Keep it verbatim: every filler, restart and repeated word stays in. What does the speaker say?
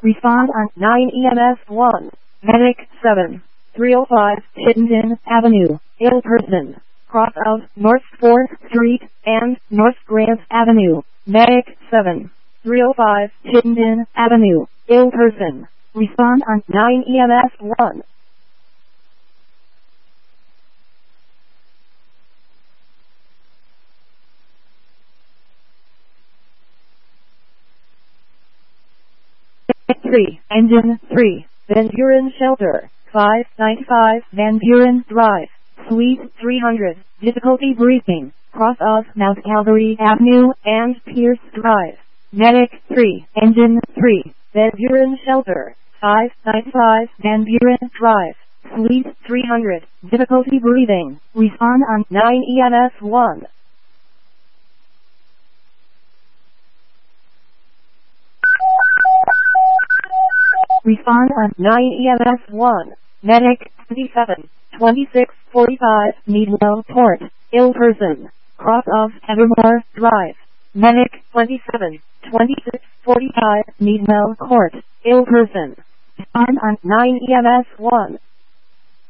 Respond on nine E M S one. Medic seven. three oh five Chittenden Avenue, ill person. Cross of North fourth Street and North Grant Avenue. Medic seven. three oh five Chittenden Avenue, ill person. Respond on nine E M S one. three. Engine three. Van Buren Shelter. five ninety-five Van Buren Drive. Suite three hundred. Difficulty breathing. Cross of Mount Calvary Avenue and Pierce Drive. Medic three. Engine three. Van Buren Shelter. five ninety-five Van Buren Drive. Suite three hundred. Difficulty breathing. Respond on nine E M S one. Respond on nine E M S one. Medic twenty-seven. twenty-six forty-five Meadwell Court, ill person. Cross of Evermore Drive. Medic twenty-seven. twenty-six forty-five Meadwell Court, ill person. Respond on nine E M S one.